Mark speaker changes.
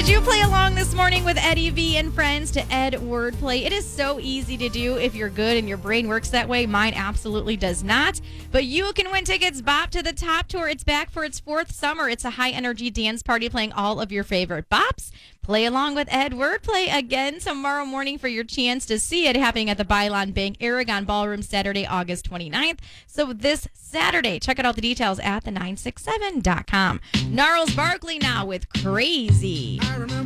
Speaker 1: Did you play along this morning with Eddie V and friends to Ed Wordplay? It is so easy to do if you're good and your brain works that way. Mine absolutely does not. But you can win tickets Bop to the Top Tour. It's back for its fourth summer. It's a high-energy dance party playing all of your favorite bops. Play along with Ed Wordplay again tomorrow morning for your chance to see it, happening at the Bylon Bank Aragon Ballroom Saturday, August 29th. So this Saturday, check out all the details at the967.com. Gnarls Barkley now with Crazy.